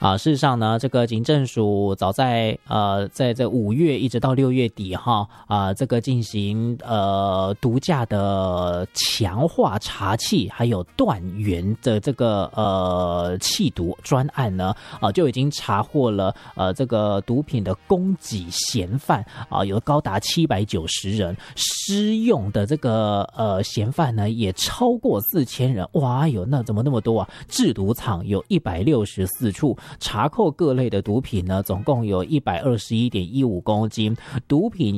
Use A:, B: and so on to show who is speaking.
A: 事实上呢，这个警政署早在在这5月一直到6月底这个进行毒驾的强化查缉，还有断源的这个缉毒专案呢，就已经查获了这个毒品的供给嫌犯有高达790人，施用的这个嫌犯呢也超过4000人。哇哟，那怎么那么多啊？制毒厂有164处，查扣各类的毒品呢，总共有121.15公斤，毒品